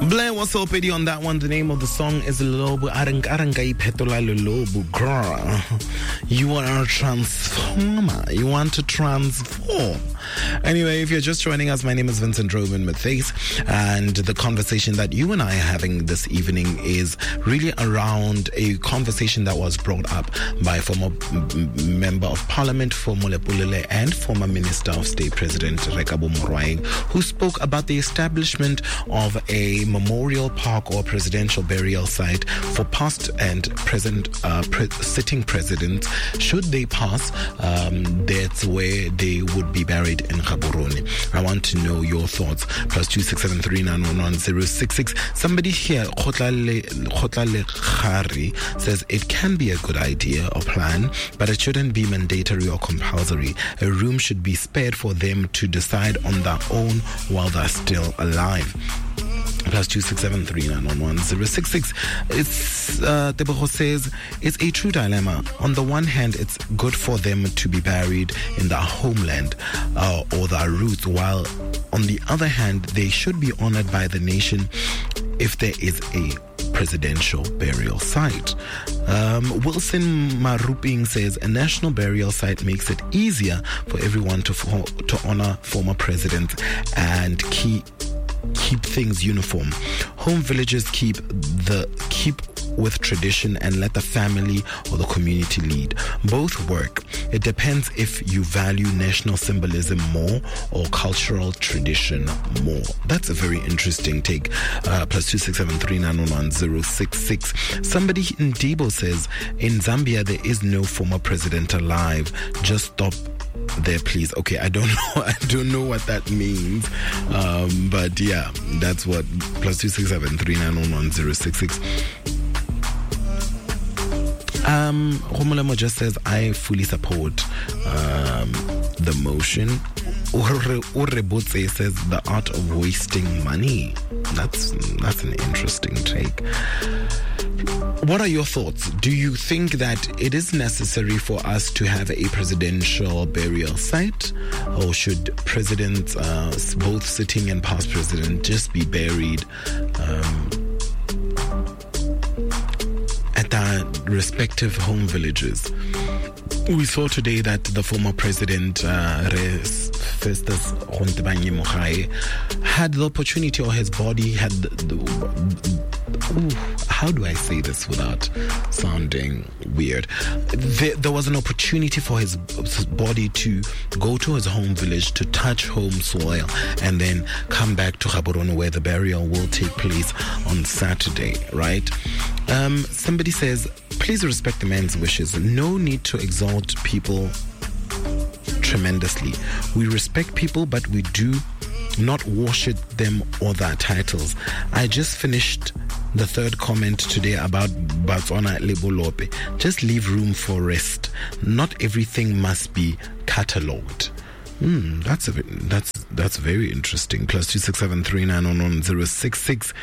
Blair was so pity on that one. The name of the song is Lobo Arangai Petola Lobo. Girl, you are a transformer. You want to transform. Anyway, if you're just joining us, my name is Vincent Roman Mathies, and the conversation that you and I are having this evening is really around a conversation that was brought up by former Member of Parliament for Molepulele and former Minister of State President Rekabo Morwaeng, who spoke about the establishment of a memorial park or presidential burial site for past and present sitting presidents. Should they pass, that's where they would be buried in Gaborone. I want to know your thoughts. +26739111066. Somebody here, Khotlale Khari, says it can be a good idea or plan, but it shouldn't be mandatory or compulsory. A room should be spared for them to decide on their own while they're still alive. +26739111066. It's Tebogo says it's a true dilemma. On the one hand, it's good for them to be buried in their homeland or their roots, while on the other hand, they should be honored by the nation if there is a presidential burial site. Wilson Maruping says a national burial site makes it easier for everyone to honor former presidents and keep things uniform. Home villages keep with tradition and let the family or the community lead. Both work. It depends if you value national symbolism more or cultural tradition more. That's a very interesting take. +26739111066. Somebody in Debo says in Zambia there is no former president alive. Just stop there, please. Okay, I don't know what that means, but yeah, that's what. +26739111066. Romulemo just says I fully support the motion. Urebutse says the art of wasting money. That's an interesting take. What are your thoughts? Do you think that it is necessary for us to have a presidential burial site, or should presidents, both sitting and past president, just be buried at their respective home villages? We saw today that the former president, Festus Rotebanye Mogae, had the opportunity, or his body had how do I say this without sounding weird? There was an opportunity for his body to go to his home village, to touch home soil, and then come back to Gaborone, where the burial will take place on Saturday, right? Somebody says, please respect the man's wishes. No need to exalt people tremendously. We respect people, but we do not worship them or their titles. I just finished the third comment today about Botswana Lebolope. Just leave room for rest. Not everything must be catalogued. That's very interesting. +26739111066.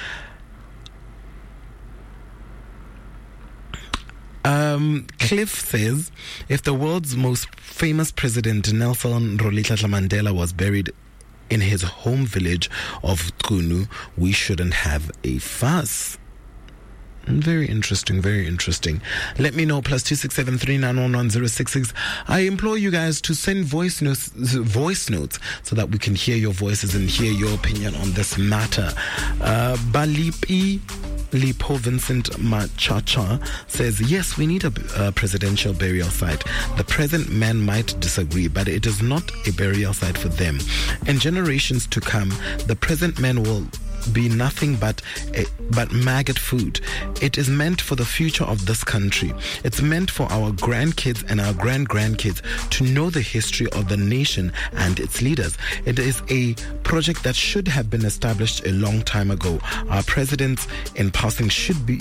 Cliff says, if the world's most famous president, Nelson Rolihlahla Mandela, was buried in his home village of Qunu, we shouldn't have a fuss. Very interesting, very interesting. Let me know, +26739111066. I implore you guys to send voice notes so that we can hear your voices and hear your opinion on this matter. Balipi Lipo Vincent Machacha says, yes, we need a presidential burial site. The present man might disagree, but it is not a burial site for them. In generations to come, the present man will be nothing but maggot food. It is meant for the future of this country. It's meant for our grandkids and our grandkids to know the history of the nation and its leaders. It is a project that should have been established a long time ago. Our presidents in passing should be